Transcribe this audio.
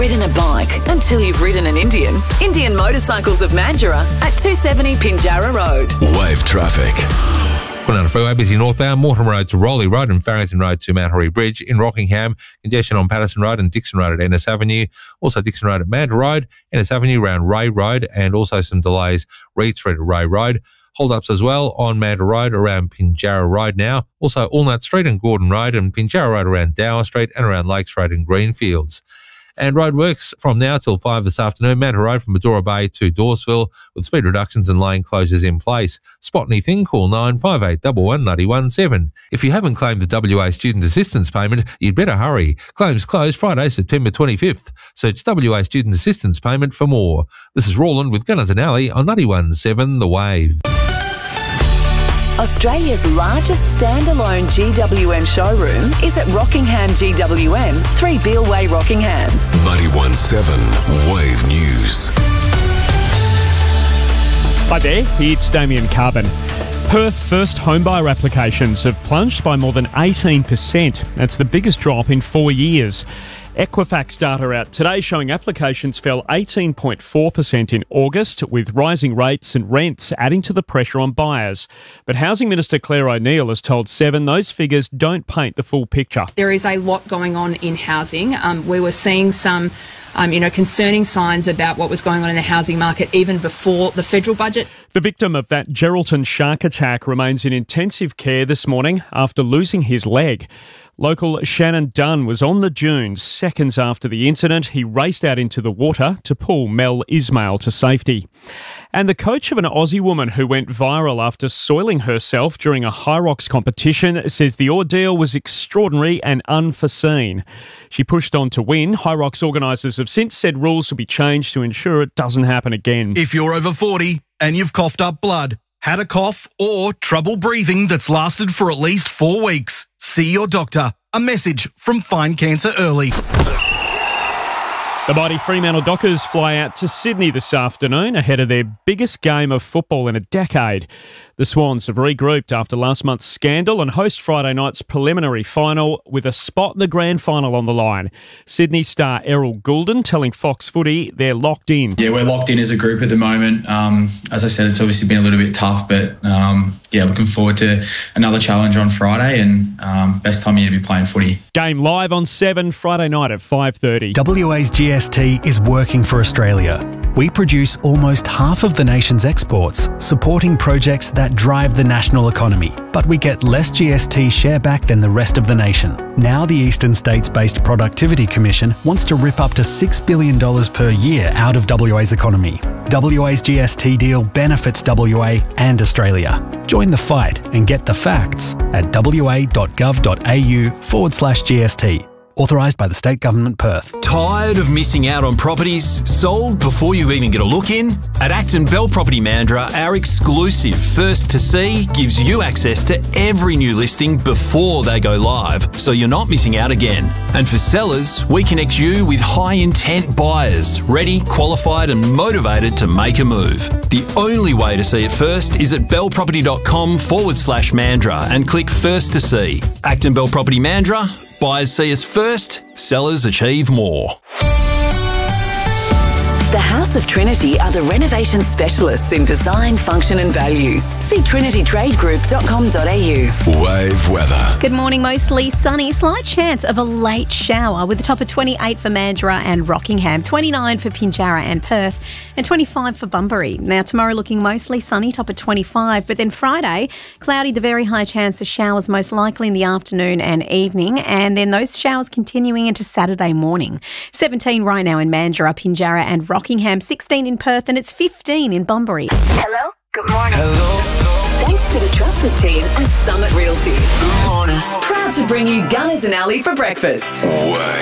ridden a bike until you've ridden an Indian. Indian Motorcycles of Mandurah at 270 Pinjarra Road. Wave traffic. On the freeway, busy northbound, Mortimer Road to Rowley Road and Farrington Road to Mount Horry Bridge. In Rockingham, congestion on Patterson Road and Dixon Road at Ennis Avenue. Also Dixon Road at Mandurah Road, Ennis Avenue around Ray Road, and also some delays Reed Street at Ray Road. Hold-ups as well on Mandurah Road around Pinjarra Road now. Also Allnut Street and Gordon Road and Pinjarra Road around Dower Street and around Lakes Road and Greenfields. And roadworks from now till 5 this afternoon. Mandurah Road from Medora Bay to Dawesville with speed reductions and lane closures in place. Spot anything, call 95811 917. If you haven't claimed the WA Student Assistance Payment, you'd better hurry. Claims closed Friday, September 25th. Search WA Student Assistance Payment for more. This is Roland with Gunners and Alley on 91.7 The Wave. Australia's largest standalone GWM showroom is at Rockingham GWM, 3 Beale Way, Rockingham. 91.7 Wave News. Hi there, it's Damien Carbon. Perth first homebuyer applications have plunged by more than 18%. That's the biggest drop in 4 years. Equifax data out today showing applications fell 18.4% in August, with rising rates and rents adding to the pressure on buyers. But Housing Minister Claire O'Neil has told Seven those figures don't paint the full picture. There is a lot going on in housing. We were seeing some concerning signs about what was going on in the housing market even before the federal budget. The victim of that Geraldton shark attack remains in intensive care this morning after losing his leg. Local Shannon Dunn was on the dunes seconds after the incident. He raced out into the water to pull Mel Ismail to safety. And the coach of an Aussie woman who went viral after soiling herself during a High Rocks competition says the ordeal was extraordinary and unforeseen. She pushed on to win. High Rocks organisers have since said rules will be changed to ensure it doesn't happen again. If you're over 40 and you've coughed up blood, had a cough or trouble breathing that's lasted for at least 4 weeks, see your doctor. A message from Find Cancer Early. The mighty Fremantle Dockers fly out to Sydney this afternoon ahead of their biggest game of football in a decade. The Swans have regrouped after last month's scandal and host Friday night's preliminary final with a spot in the grand final on the line. Sydney star Errol Goulden telling Fox Footy they're locked in. Yeah, we're locked in as a group at the moment. As I said, it's obviously been a little bit tough, but looking forward to another challenge on Friday and best time of year to be playing footy. Game live on 7 Friday night at 5:30. WA's GST is working for Australia. We produce almost half of the nation's exports, supporting projects that drive the national economy. But we get less GST share back than the rest of the nation. Now the Eastern States-based Productivity Commission wants to rip up to $6 billion per year out of WA's economy. WA's GST deal benefits WA and Australia. Join the fight and get the facts at wa.gov.au/GST. Authorised by the State Government, Perth. Tired of missing out on properties sold before you even get a look in? At Acton Bell Property Mandurah, our exclusive First to See gives you access to every new listing before they go live, so you're not missing out again. And for sellers, we connect you with high-intent buyers, ready, qualified and motivated to make a move. The only way to see it first is at bellproperty.com/Mandurah and click First to See. Acton Bell Property Mandurah. Buyers see us first, sellers achieve more. The House of Trinity are the renovation specialists in design, function and value. See trinitytradegroup.com.au. Wave weather. Good morning, mostly sunny. Slight chance of a late shower with a top of 28 for Mandurah and Rockingham, 29 for Pinjarra and Perth, and 25 for Bunbury. Now, tomorrow looking mostly sunny, top of 25, but then Friday, cloudy, the very high chance of showers most likely in the afternoon and evening, and then those showers continuing into Saturday morning. 17 right now in Mandurah, Pinjarra and Rockingham, 16 in Perth, and it's 15 in Bunbury. Hello? Good morning. Hello. Thanks to the trusted team at Summit Realty. Good morning. Proud to bring you Gunners and Alley for breakfast. Wave.